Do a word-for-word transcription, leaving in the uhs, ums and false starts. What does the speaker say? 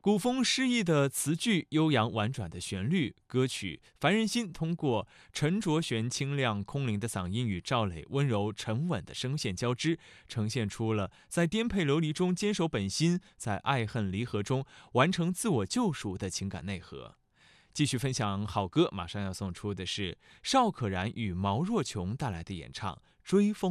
古风诗意的词句，悠扬婉转的旋律，歌曲凡人心通过陈卓璇清亮空灵的嗓音与赵磊温柔沉稳的声线交织，呈现出了在颠沛流离中坚守本心，在爱恨离合中完成自我救赎的情感内核。继续分享好歌，马上要送出的是邵可然与毛若琼带来的演唱《追风》。